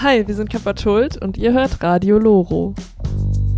Hi, wir sind Kappa Schuld und ihr hört Radio Loro.